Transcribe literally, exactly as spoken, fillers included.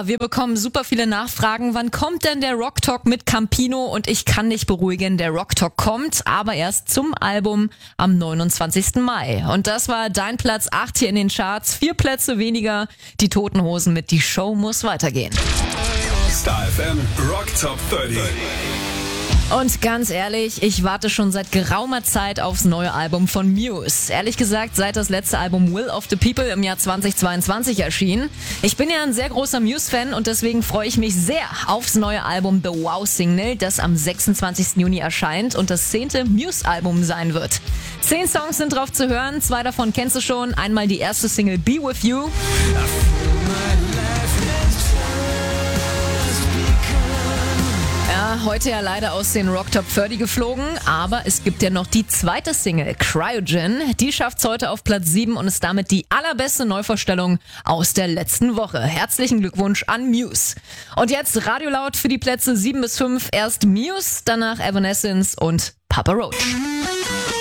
Ja, wir bekommen super viele Nachfragen. Wann kommt denn der Rock Talk mit Campino? Und ich kann dich beruhigen, der Rock Talk kommt, aber erst zum Album am neunundzwanzigsten Mai. Und das war dein Platz acht hier in den Charts. Vier Plätze weniger. Die Toten Hosen mit Die Show muss weitergehen. Star F M Rock Top dreißig. Und ganz ehrlich, ich warte schon seit geraumer Zeit aufs neue Album von Muse. Ehrlich gesagt, seit das letzte Album Will of the People im Jahr zweitausendzweiundzwanzig erschien. Ich bin ja ein sehr großer Muse-Fan und deswegen freue ich mich sehr aufs neue Album The Wow Signal, das am sechsundzwanzigsten Juni erscheint und das zehnte Muse-Album sein wird. Zehn Songs sind drauf zu hören, zwei davon kennst du schon. Einmal die erste Single Be With You. Heute ja leider aus den Rock Top dreißig geflogen, aber es gibt ja noch die zweite Single, Cryogen. Die schafft's heute auf Platz sieben und ist damit die allerbeste Neuvorstellung aus der letzten Woche. Herzlichen Glückwunsch an Muse. Und jetzt Radio Laut für die Plätze sieben bis fünf. Erst Muse, danach Evanescence und Papa Roach.